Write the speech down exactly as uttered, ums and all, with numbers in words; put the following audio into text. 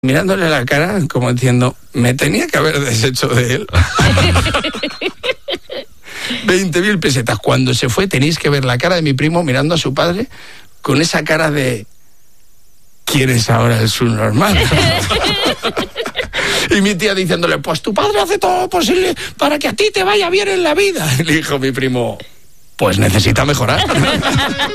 mirándole la cara, como diciendo, me tenía que haber deshecho de él. veinte mil pesetas. Cuando se fue, tenéis que ver la cara de mi primo mirando a su padre con esa cara de, ¿quién es ahora el subnormal? Y mi tía diciéndole, pues tu padre hace todo lo posible para que a ti te vaya bien en la vida. Y le dijo mi primo, pues necesita mejorar.